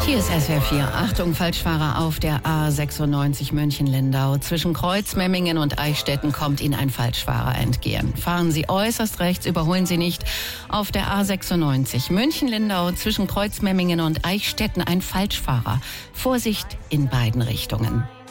Hier ist SWR 4. Achtung, Falschfahrer auf der A96 München-Lindau. Zwischen Kreuzmemmingen und Eichstätten kommt Ihnen ein Falschfahrer entgehen. Fahren Sie äußerst rechts, überholen Sie nicht. Auf der A96 München-Lindau zwischen Kreuzmemmingen und Eichstätten ein Falschfahrer. Vorsicht in beiden Richtungen.